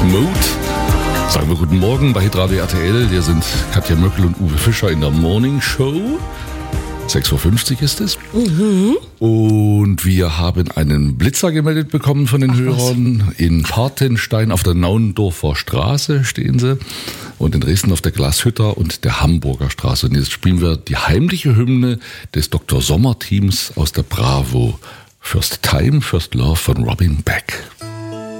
Mode. Sagen wir guten Morgen bei Hitradio RTL. Hier sind Katja Möckel und Uwe Fischer in der Morning Show. 6.50 Uhr ist es. Mhm. Und wir haben einen Blitzer gemeldet bekommen von den Hörern. In Partenstein auf der Naundorfer Straße stehen sie. Und in Dresden auf der Glashütter und der Hamburger Straße. Und jetzt spielen wir die heimliche Hymne des Dr. Sommer Teams aus der Bravo. First Time, First Love von Robin Beck.